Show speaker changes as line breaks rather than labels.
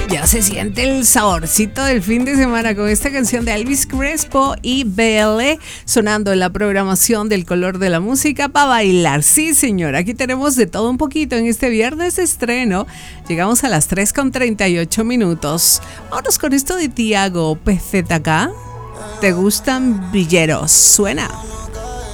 Ya se siente el saborcito del fin de semana con esta canción de Elvis Crespo y BL sonando en la programación del color de la música para bailar. Sí, señor, aquí tenemos de todo un poquito en este viernes de estreno. Llegamos a las 3:38. Vámonos con esto de Tiago PZK. ¿Te gustan villeros? Suena.